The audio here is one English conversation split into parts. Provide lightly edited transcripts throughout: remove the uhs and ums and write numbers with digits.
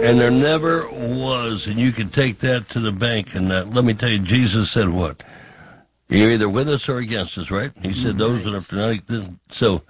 And there never was, and you can take that to the bank. And let me tell you, Jesus said what? You're either with us or against us, right? He said those that are not. So,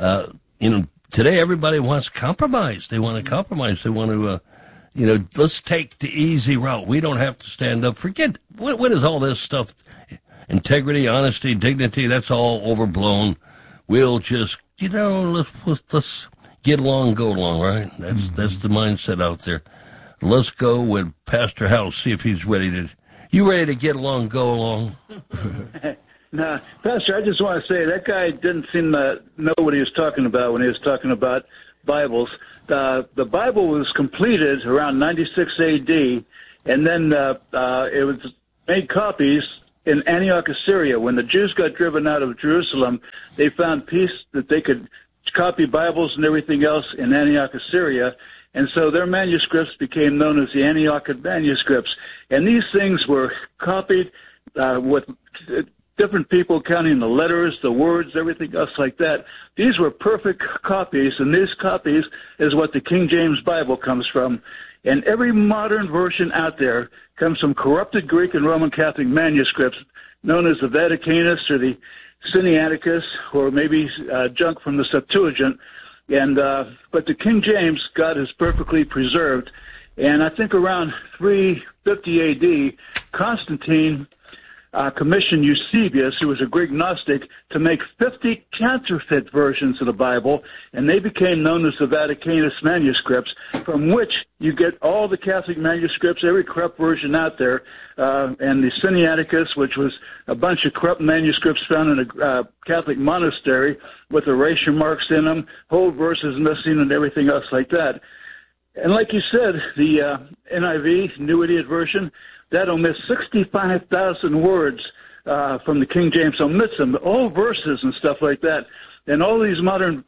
today everybody wants compromise. They want to compromise. They want to, let's take the easy route. We don't have to stand up. Forget, what is all this stuff? Integrity, honesty, dignity, that's all overblown. We'll just, let's get along, go along, right? That's the mindset out there. Let's go with Pastor Hal, see if he's ready to get along, go along? No, Pastor, I just want to say that guy didn't seem to know what he was talking about when he was talking about Bibles. The Bible was completed around 96 A.D., and then it was made copies in Antioch, Assyria. When the Jews got driven out of Jerusalem, they found peace that they could copy Bibles and everything else in Antioch, Assyria. And so their manuscripts became known as the Antioch manuscripts. And these things were copied with different people counting the letters, the words, everything else like that. These were perfect copies, and these copies is what the King James Bible comes from. And every modern version out there comes from corrupted Greek and Roman Catholic manuscripts known as the Vaticanus or the Sinaiticus, or maybe junk from the Septuagint. And but the King James, God has perfectly preserved. And I think around 350 A.D., Constantine commissioned Eusebius, who was a Greek Gnostic, to make 50 counterfeit versions of the Bible, and they became known as the Vaticanus manuscripts, from which you get all the Catholic manuscripts, every corrupt version out there, and the Sinaiticus, which was a bunch of corrupt manuscripts found in a Catholic monastery with erasure marks in them, whole verses missing, and everything else like that. And like you said, the NIV, New Idiot Version, that omits 65,000 words from the King James, omits them, all verses and stuff like that. And all these modern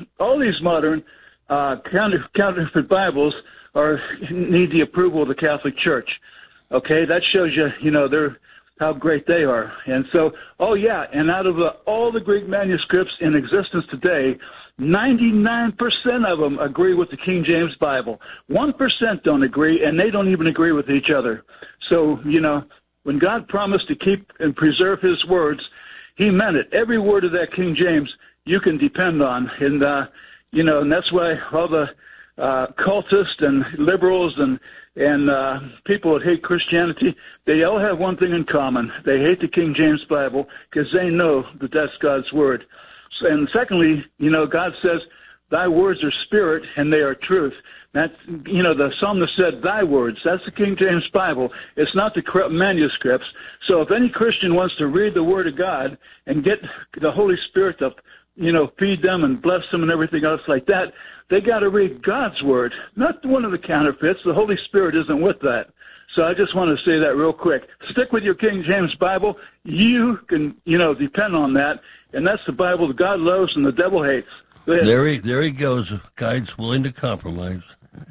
counterfeit Bibles need the approval of the Catholic Church. Okay, that shows you, how great they are. And so, and out of all the Greek manuscripts in existence today, 99% of them agree with the King James Bible. 1% don't agree, and they don't even agree with each other. So, when God promised to keep and preserve his words, he meant it. Every word of that King James you can depend on. And, and that's why all the cultists and liberals and people that hate Christianity, they all have one thing in common. They hate the King James Bible because they know that that's God's word. And secondly, God says, thy words are spirit and they are truth. That's, the psalmist said, thy words. That's the King James Bible. It's not the corrupt manuscripts. So if any Christian wants to read the word of God and get the Holy Spirit to, feed them and bless them and everything else like that, they got to read God's word, not one of the counterfeits. The Holy Spirit isn't with that. So I just want to say that real quick. Stick with your King James Bible. You can, depend on that. And that's the Bible that God loves and the devil hates. There he goes. Guide's willing to compromise.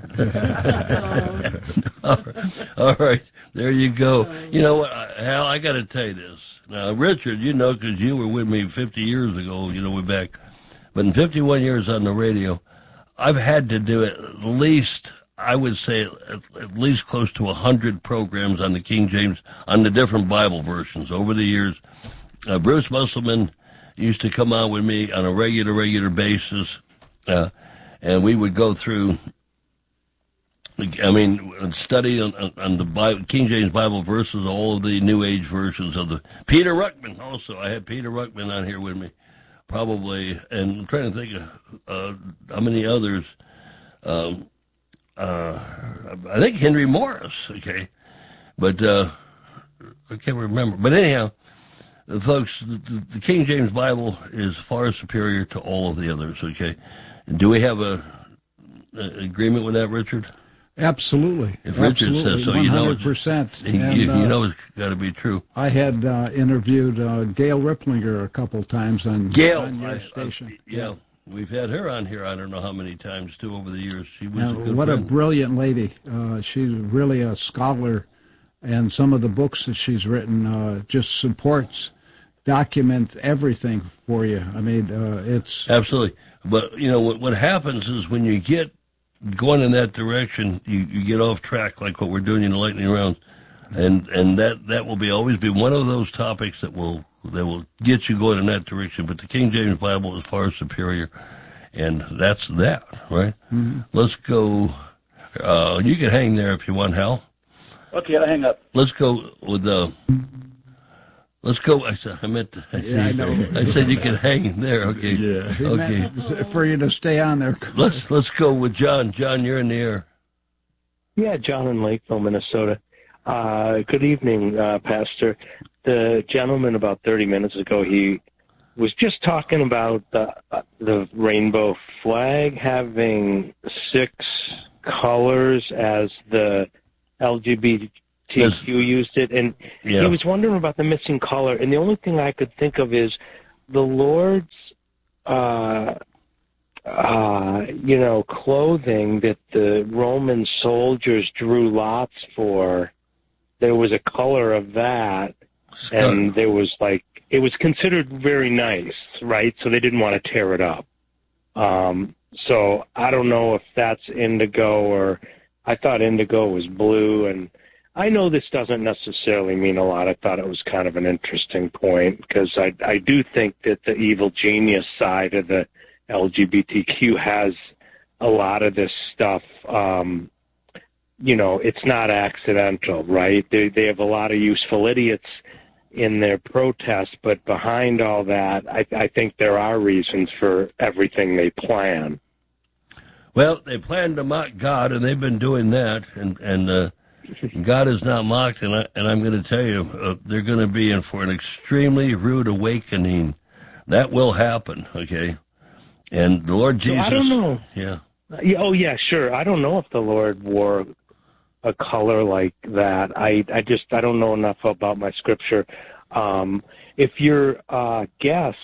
All right. There you go. You know what, Hal, I got to tell you this. Now, Richard, because you were with me 50 years ago, way back. But in 51 years on the radio, I've had to do at least, I would say, at least close to 100 programs on the King James, on the different Bible versions over the years. Bruce Musselman used to come on with me on a regular basis, and we would go through, study on the Bible, King James Bible verses, all of the New Age versions of the Peter Ruckman. Also, I had Peter Ruckman on here with me, probably, and I'm trying to think of how many others. I think Henry Morris. Okay, but I can't remember. But anyhow, folks, the King James Bible is far superior to all of the others, okay? Do we have an agreement with that, Richard? Absolutely. If Richard says so, 100%. It's got to be true. I had interviewed Gail Ripplinger a couple times on your station. Yeah, we've had her on here I don't know how many times, too, over the years. She was a good What friend. a brilliant lady. She's really a scholar, and some of the books that she's written just documents everything for you. It's... Absolutely. But, what happens is when you get going in that direction, you get off track like what we're doing in the lightning rounds, and that will always be one of those topics that will get you going in that direction. But the King James Bible is far superior, and that's that, right? Mm-hmm. Let's go. You can hang there if you want, Hal. Okay, I'll hang up. Let's go with the. Let's go. I said you can hang there. Okay. Yeah. Okay. For you to stay on there. Let's go with John. John, you're in the air. Yeah, John in Lakeville, Minnesota. Good evening, Pastor. The gentleman about 30 minutes ago, he was just talking about the rainbow flag having 6 colors as the LGBTQ used it, and he was wondering about the missing color. And the only thing I could think of is the Lord's, clothing that the Roman soldiers drew lots for. There was a color of that, and there was it was considered very nice, right? So they didn't want to tear it up. So I don't know if that's indigo, or I thought indigo was blue, and I know this doesn't necessarily mean a lot. I thought it was kind of an interesting point, because I do think that the evil genius side of the LGBTQ has a lot of this stuff. It's not accidental, right? They have a lot of useful idiots in their protests, but behind all that, I think there are reasons for everything they plan. Well, they plan to mock God, and they've been doing that, and God is not mocked, and I'm going to tell you, they're going to be in for an extremely rude awakening. That will happen, okay? And the Lord Jesus... So I don't know. Yeah. Oh, yeah, sure. I don't know if the Lord wore a color like that. I don't know enough about my scripture. If your guest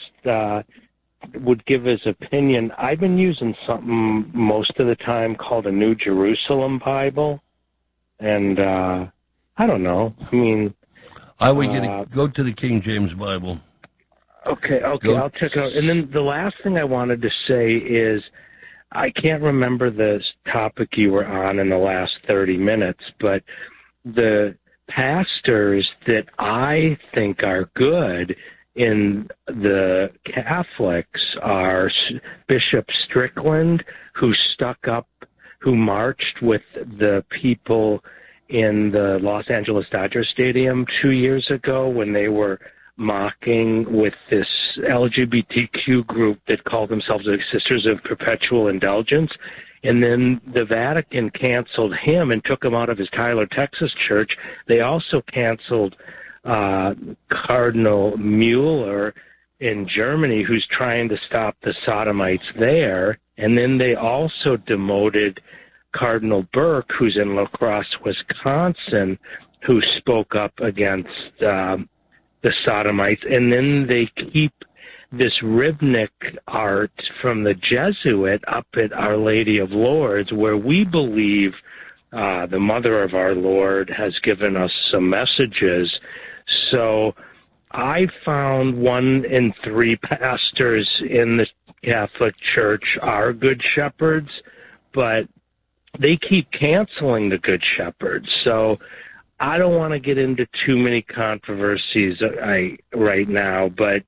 would give his opinion, I've been using something most of the time called a New Jerusalem Bible. And I don't know. I mean, I would go to the King James Bible. Okay, I'll check it out. And then the last thing I wanted to say is, I can't remember the topic you were on in the last 30 minutes, but the pastors that I think are good in the Catholics are Bishop Strickland, who marched with the people in the Los Angeles Dodgers Stadium 2 years ago when they were mocking with this LGBTQ group that called themselves the Sisters of Perpetual Indulgence. And then the Vatican canceled him and took him out of his Tyler, Texas church. They also canceled Cardinal Mueller in Germany, who's trying to stop the sodomites there. And then they also demoted Cardinal Burke, who's in La Crosse, Wisconsin, who spoke up against the sodomites. And then they keep this Ribnik art from the Jesuit up at Our Lady of Lourdes, where we believe the Mother of our Lord has given us some messages. So I found 1 in 3 pastors in the Catholic Church are Good Shepherds, but they keep canceling the Good Shepherds. So I don't want to get into too many controversies right now, but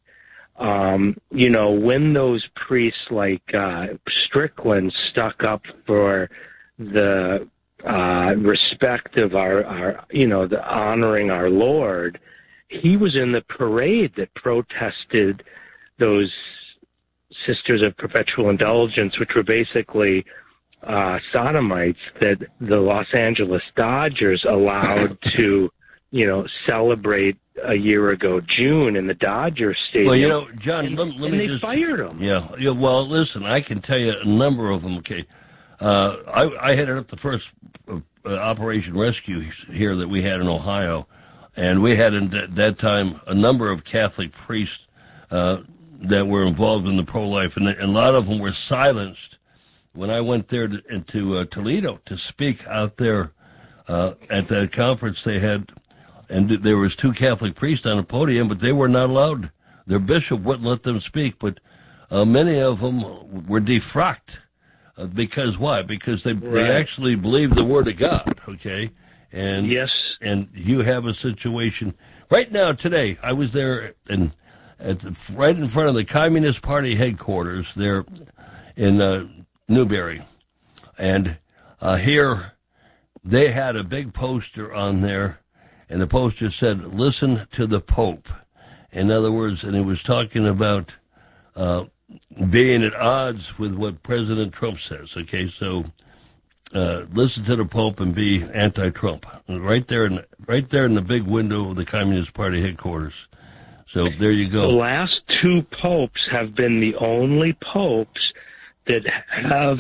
when those priests like Strickland stuck up for the respect of our the honoring our Lord, he was in the parade that protested those Sisters of Perpetual Indulgence, which were basically sodomites that the Los Angeles Dodgers allowed to, celebrate a year ago, June, in the Dodger Stadium. Well, John, let me just... they fired him. Yeah, well, listen, I can tell you a number of them, okay. I headed up the first Operation Rescue here that we had in Ohio, and we had at that time a number of Catholic priests that were involved in the pro-life, and a lot of them were silenced when I went there into Toledo to speak out there at that conference they had. And there was 2 Catholic priests on a podium, but they were not allowed. Their bishop wouldn't let them speak, but many of them were defrocked Because why? Because they Right. actually believe the Word of God, okay? And Yes. and you have a situation right now today. I was there right in front of the Communist Party headquarters there in Newberry, and here they had a big poster on there, and the poster said, "Listen to the Pope." In other words, and it was talking about being at odds with what President Trump says. Okay, so listen to the Pope and be anti-Trump. Right there in the big window of the Communist Party headquarters. So there you go. The last two popes have been the only popes that have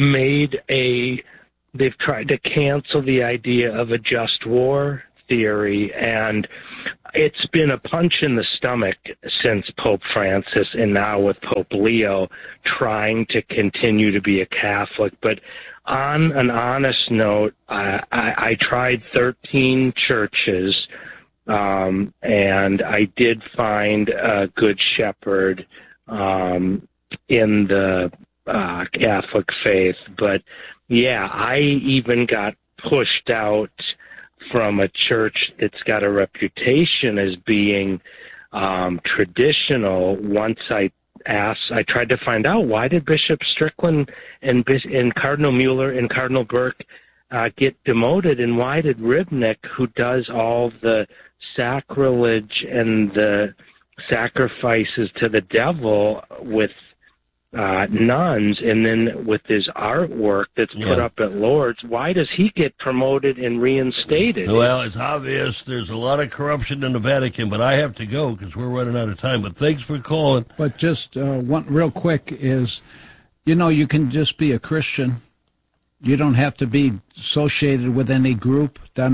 they've tried to cancel the idea of a just war theory, and it's been a punch in the stomach since Pope Francis and now with Pope Leo trying to continue to be a Catholic. But on an honest note, I tried 13 churches, and I did find a good shepherd in the Catholic faith. But yeah, I even got pushed out from a church that's got a reputation as being traditional. Once I tried to find out, why did Bishop Strickland and Cardinal Mueller and Cardinal Burke get demoted, and why did Ribnick, who does all the sacrilege and the sacrifices to the devil with nuns, and then with his artwork that's put up at Lourdes, why does he get promoted and reinstated? Well, it's obvious there's a lot of corruption in the Vatican, but I have to go because we're running out of time. But thanks for calling. But just one real quick is, you can just be a Christian. You don't have to be associated with any group,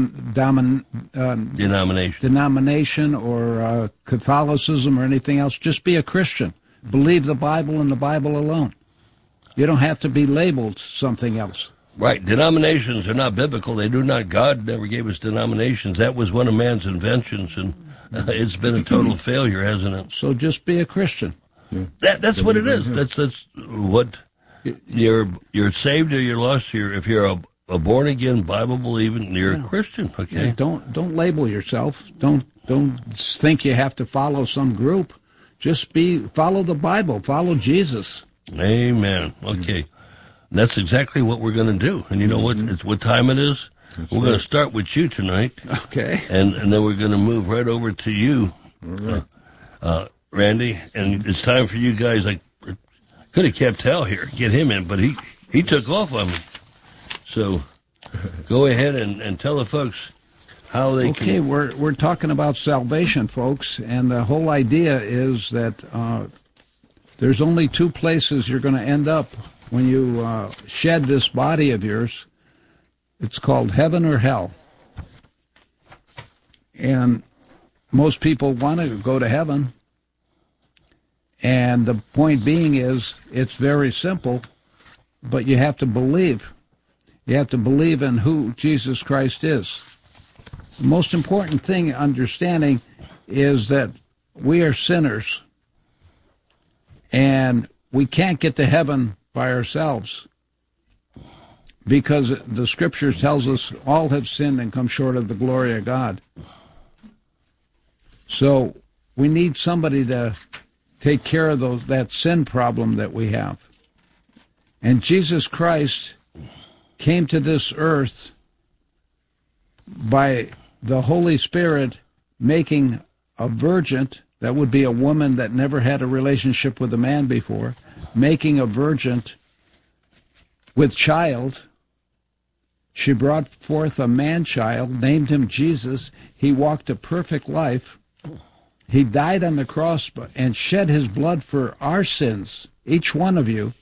denomination or Catholicism or anything else. Just be a Christian. Believe the Bible and the Bible alone. You don't have to be labeled something else. Right. Denominations are not biblical. They do not. God never gave us denominations. That was one of man's inventions, and it's been a total failure, hasn't it? So just be a Christian. Yeah. That's what it is. That's what you're saved or you're lost. If you're a born again Bible believing, you're a Christian. Okay. Yeah, don't label yourself. Don't think you have to follow some group. Just follow the Bible, follow Jesus. Amen. Okay. That's exactly what we're going to do. And you know what? It's what time it is? We're going to start with you tonight. Okay. And then we're going to move right over to you, Randy. And it's time for you guys. I could have kept Hal here, get him in, but he took off on me. So go ahead and tell the folks how they can. Okay, we're talking about salvation, folks, and the whole idea is that there's only two places you're going to end up when you shed this body of yours. It's called heaven or hell. And most people want to go to heaven. And the point being is, it's very simple, but you have to believe. You have to believe in who Jesus Christ is. The most important thing understanding is that we are sinners, and we can't get to heaven by ourselves, because the Scriptures tells us all have sinned and come short of the glory of God. So we need somebody to take care of that sin problem that we have. And Jesus Christ came to this earth by the Holy Spirit making a virgin, that would be a woman that never had a relationship with a man before, making a virgin with child. She brought forth a man-child, named him Jesus. He walked a perfect life. He died on the cross and shed his blood for our sins, each one of you.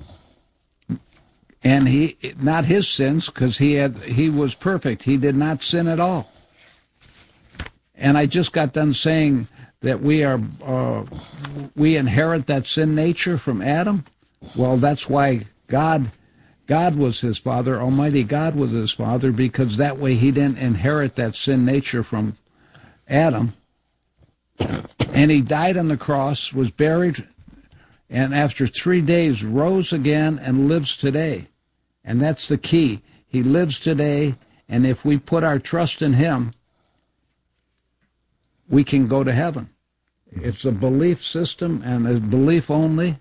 And not his sins, because he was perfect. He did not sin at all. And I just got done saying that we inherit that sin nature from Adam. Well, that's why God was his father, Almighty God was his father, because that way he didn't inherit that sin nature from Adam. And he died on the cross, was buried, and after 3 days rose again and lives today. And that's the key. He lives today, and if we put our trust in him, we can go to heaven. It's a belief system and a belief only.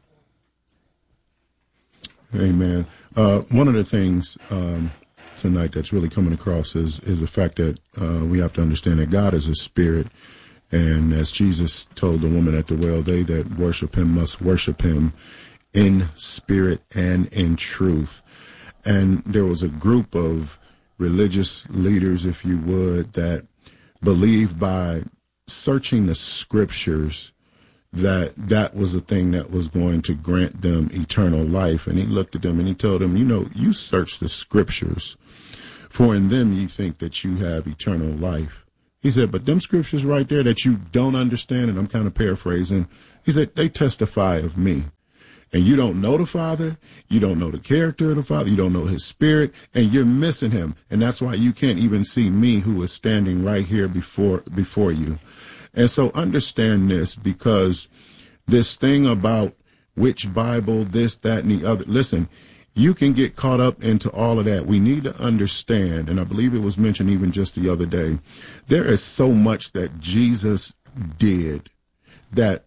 Amen. One of the things tonight that's really coming across is the fact that we have to understand that God is a spirit. And as Jesus told the woman at the well, they that worship him must worship him in spirit and in truth. And there was a group of religious leaders, if you would, that believed by searching the scriptures that was the thing that was going to grant them eternal life. And he looked at them and he told them, you search the scriptures, for in them ye think that you have eternal life. He said, but them scriptures right there that you don't understand, and I'm kind of paraphrasing, he said, they testify of me. And you don't know the Father, you don't know the character of the Father, you don't know his spirit, and you're missing him. And that's why you can't even see me, who is standing right here before you. And so understand this, because this thing about which Bible, this, that, and the other, listen, you can get caught up into all of that. We need to understand, and I believe it was mentioned even just the other day, there is so much that Jesus did that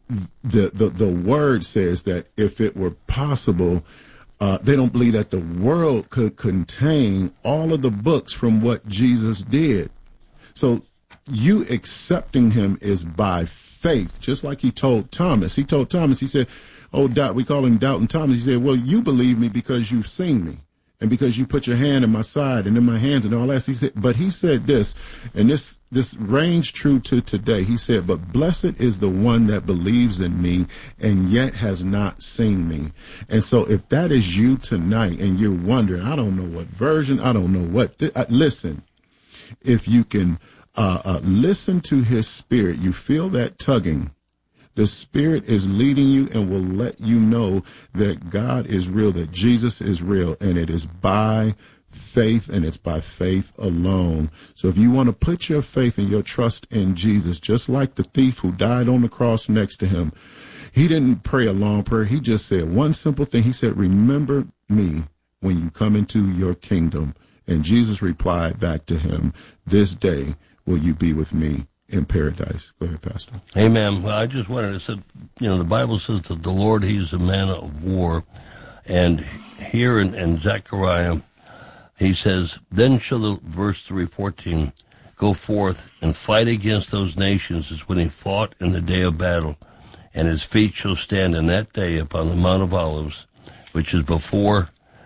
the word says that if it were possible, they don't believe that the world could contain all of the books from what Jesus did. So you accepting him is by faith, just like he told Thomas. He told Thomas, he said, we call him Doubting Thomas. He said, well, you believe me because you've seen me and because you put your hand in my side and in my hands and all that. He said, but he said this, and this reigns true to today. He said, but blessed is the one that believes in me and yet has not seen me. And so if that is you tonight and you're wondering, I don't know what version, I don't know what, listen, if you can listen to his spirit, you feel that tugging. The Spirit is leading you and will let you know that God is real, that Jesus is real, and it is by faith, and it's by faith alone. So if you want to put your faith and your trust in Jesus, just like the thief who died on the cross next to him, he didn't pray a long prayer. He just said one simple thing. He said, remember me when you come into your kingdom. And Jesus replied back to him, this day will you be with me in paradise. Go ahead, Pastor. Amen. Well, I just wanted to say, the Bible says that the Lord, he's a man of war. And here in Zechariah, he says, then shall the, verse 3:14, go forth and fight against those nations as when he fought in the day of battle. And his feet shall stand in that day upon the Mount of Olives, which is before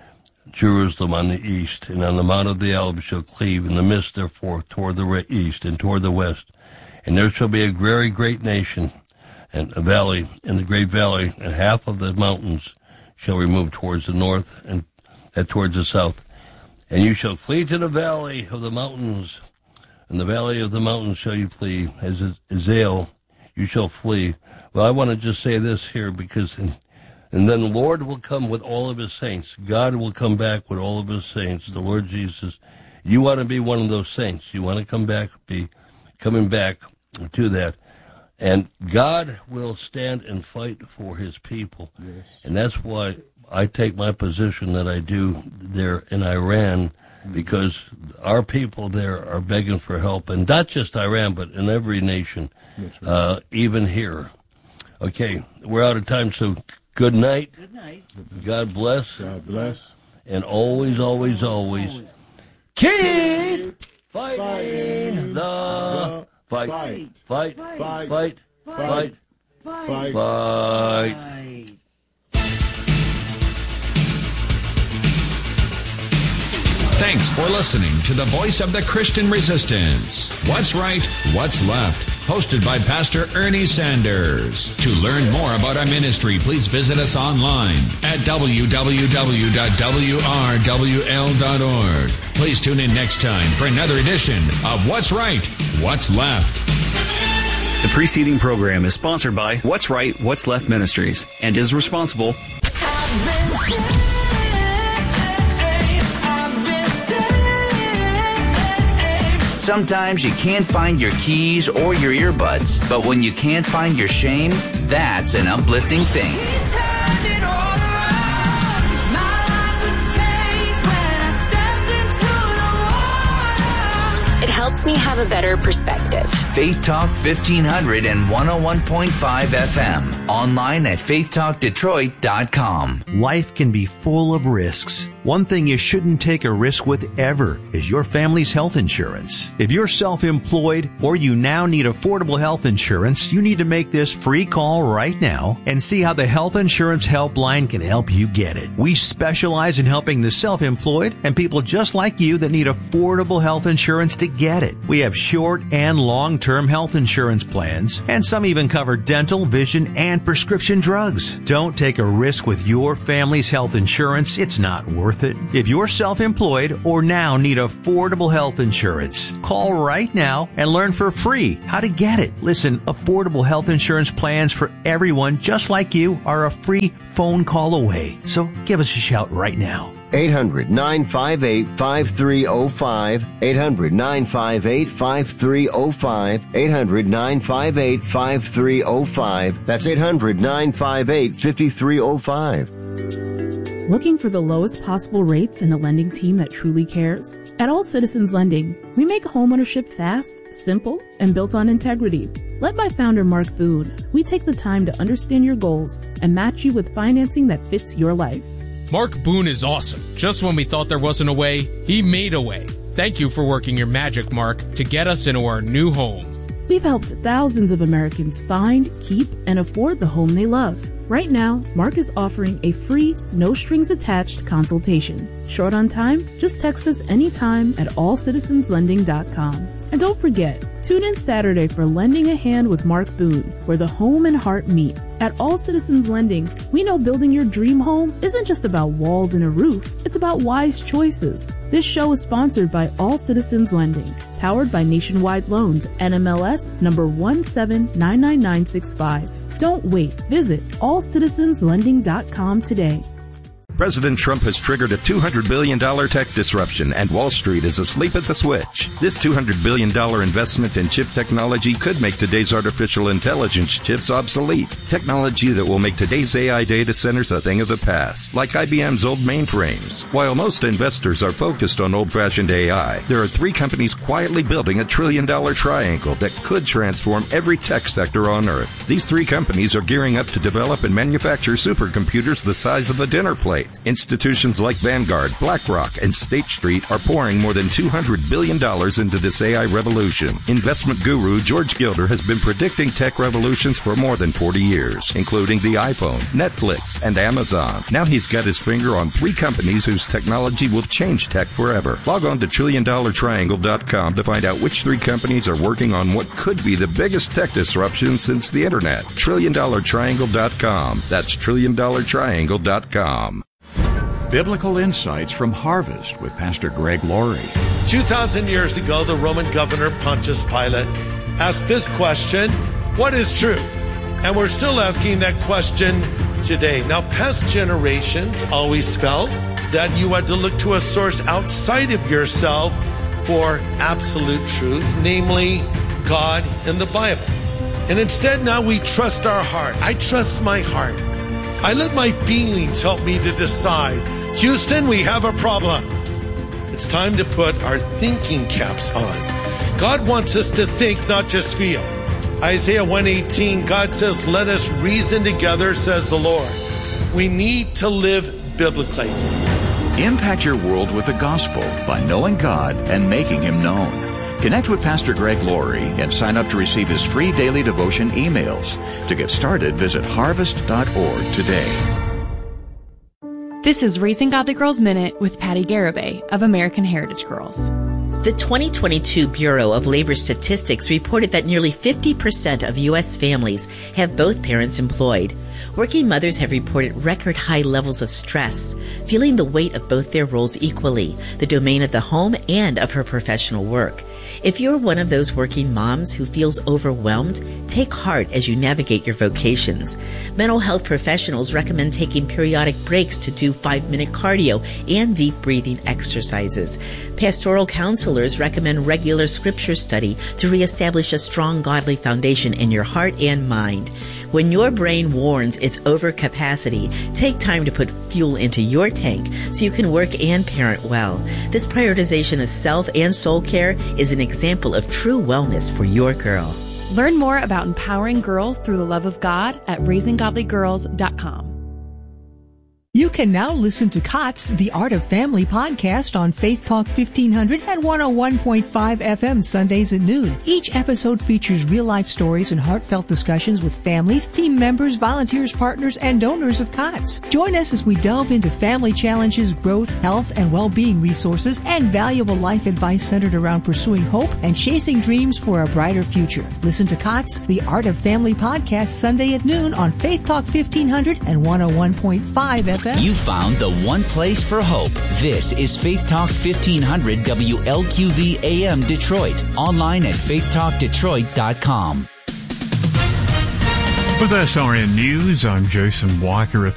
Jerusalem on the east. And on the Mount of the Olives shall cleave in the midst, therefore, toward the east and toward the west. And there shall be a very great nation, and a valley, in the great valley, and half of the mountains shall remove towards the north, and towards the south. And you shall flee to the valley of the mountains, and the valley of the mountains shall you flee, as Azal you shall flee. Well, I want to just say this here, because, and then the Lord will come with all of his saints. God will come back with all of his saints, the Lord Jesus. You want to be one of those saints. You want to come back, be coming back to that. And God will stand and fight for his people. Yes. And that's why I take my position that I do there in Iran, because our people there are begging for help. And not just Iran, but in every nation, right. Even here. Okay, we're out of time, so good night. Good night. God bless. God bless. And always, always, always keep fighting the fight. Fight. Fight. Fight. Fight. Fight. Fight. Thanks for listening to the Voice of the Christian Resistance. What's Right, What's Left? Hosted by Pastor Ernie Sanders. To learn more about our ministry, please visit us online at www.wrwl.org. Please tune in next time for another edition of What's Right, What's Left. The preceding program is sponsored by What's Right, What's Left Ministries and is responsible. Sometimes you can't find your keys or your earbuds, but when you can't find your shame, that's an uplifting thing. helps me have a better perspective. Faith Talk 1500 and 101.5 FM. Online at faithtalkdetroit.com. Life can be full of risks. One thing you shouldn't take a risk with ever is your family's health insurance. If you're self-employed or you now need affordable health insurance, you need to make this free call right now and see how the Health Insurance Helpline can help you get it. We specialize in helping the self-employed and people just like you that need affordable health insurance to get it. We have short and long-term health insurance plans, and some even cover dental, vision, and prescription drugs. Don't take a risk with your family's health insurance. It's not worth it. If you're self-employed or now need affordable health insurance, call right now and learn for free how to get it. Listen, affordable health insurance plans for everyone just like you are a free phone call away. So give us a shout right now. 800-958-5305, 800-958-5305, 800-958-5305. That's 800-958-5305. Looking for the lowest possible rates and a lending team that truly cares? At All Citizens Lending, we make homeownership fast, simple, and built on integrity. Led by founder Mark Boone, we take the time to understand your goals and match you with financing that fits your life. Mark Boone is awesome. Just when we thought there wasn't a way, he made a way. Thank you for working your magic, Mark, to get us into our new home. We've helped thousands of Americans find, keep, and afford the home they love. Right now, Mark is offering a free, no-strings-attached consultation. Short on time? Just text us anytime at allcitizenslending.com. And don't forget, tune in Saturday for Lending a Hand with Mark Boone, where the home and heart meet. At All Citizens Lending, we know building your dream home isn't just about walls and a roof, it's about wise choices. This show is sponsored by All Citizens Lending, powered by Nationwide Loans, NMLS number 1799965. Don't wait. Visit allcitizenslending.com today. President Trump has triggered a $200 billion tech disruption, and Wall Street is asleep at the switch. This $200 billion investment in chip technology could make today's artificial intelligence chips obsolete. Technology that will make today's AI data centers a thing of the past, like IBM's old mainframes. While most investors are focused on old-fashioned AI, there are three companies quietly building a $1 trillion triangle that could transform every tech sector on Earth. These three companies are gearing up to develop and manufacture supercomputers the size of a dinner plate. Institutions like Vanguard, BlackRock, and State Street are pouring more than $200 billion into this AI revolution. Investment guru George Gilder has been predicting tech revolutions for more than 40 years, including the iPhone, Netflix, and Amazon. Now he's got his finger on three companies whose technology will change tech forever. Log on to TrillionDollarTriangle.com to find out which three companies are working on what could be the biggest tech disruption since the Internet. TrillionDollarTriangle.com. That's TrillionDollarTriangle.com. Biblical Insights from Harvest with Pastor Greg Laurie. 2,000 years ago, the Roman governor Pontius Pilate asked this question, what is truth? And we're still asking that question today. Now, past generations always felt that you had to look to a source outside of yourself for absolute truth, namely God and the Bible. And instead now we trust our heart. I trust my heart. I let my feelings help me to decide. Houston, we have a problem. It's time to put our thinking caps on. God wants us to think, not just feel. Isaiah 1:18, God says, let us reason together, says the Lord. We need to live biblically. Impact your world with the gospel by knowing God and making Him known. Connect with Pastor Greg Laurie and sign up to receive his free daily devotion emails. To get started, visit harvest.org today. This is Raising Godly Girls Minute with Patty Garibay of American Heritage Girls. The 2022 Bureau of Labor Statistics reported that nearly 50% of U.S. families have both parents employed. Working mothers have reported record high levels of stress, feeling the weight of both their roles equally, the domain of the home and of her professional work. If you're one of those working moms who feels overwhelmed, take heart as you navigate your vocations. Mental health professionals recommend taking periodic breaks to do 5-minute cardio and deep breathing exercises. Pastoral counselors recommend regular scripture study to reestablish a strong godly foundation in your heart and mind. When your brain warns it's overcapacity, take time to put fuel into your tank so you can work and parent well. This prioritization of self and soul care is an example of true wellness for your girl. Learn more about empowering girls through the love of God at raisinggodlygirls.com. You can now listen to COTS, The Art of Family podcast on Faith Talk 1500 and 101.5 FM Sundays at noon. Each episode features real-life stories and heartfelt discussions with families, team members, volunteers, partners, and donors of COTS. Join us as we delve into family challenges, growth, health, and well-being resources, and valuable life advice centered around pursuing hope and chasing dreams for a brighter future. Listen to COTS, The Art of Family podcast Sunday at noon on Faith Talk 1500 and 101.5 FM. You found the one place for hope. This is Faith Talk 1500 WLQV AM Detroit. Online at faithtalkdetroit.com. With SRN News, I'm Jason Walker.